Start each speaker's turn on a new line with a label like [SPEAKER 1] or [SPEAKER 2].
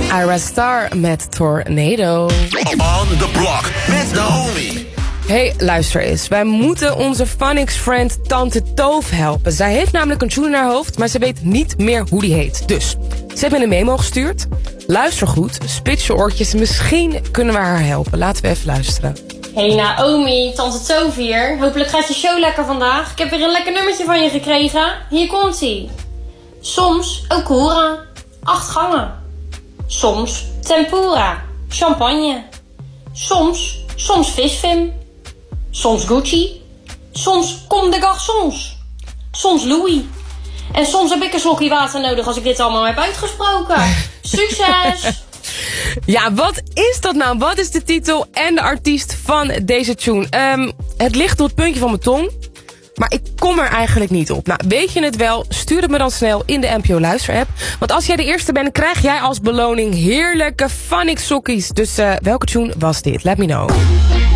[SPEAKER 1] Ira Star met Tornado.
[SPEAKER 2] On the block met Naomi.
[SPEAKER 1] Hey, luister eens. Wij moeten onze Phonics-friend Tante Toof helpen. Zij heeft namelijk een tune in haar hoofd, maar ze weet niet meer hoe die heet. Dus, ze heeft me een memo gestuurd. Luister goed, spits je oortjes. Misschien kunnen we haar helpen. Laten we even luisteren.
[SPEAKER 3] Hey Naomi, Tante Toof hier. Hopelijk gaat je show lekker vandaag. Ik heb weer een lekker nummertje van je gekregen. Hier komt-ie. Soms Okura, 8 gangen. Soms tempura, champagne. Soms visfim. Soms Gucci. Soms Comme des Garçons. Soms Louis. En soms heb ik een slokje water nodig als ik dit allemaal heb uitgesproken. Succes!
[SPEAKER 1] Ja, wat is dat nou? Wat is de titel en de artiest van deze tune? Het ligt op het puntje van mijn tong, maar ik kom er eigenlijk niet op. Nou, weet je het wel? Stuur het me dan snel in de NPO Luister-app. Want als jij de eerste bent, krijg jij als beloning heerlijke Phonics sokkies. Dus welke tune was dit? Let me know.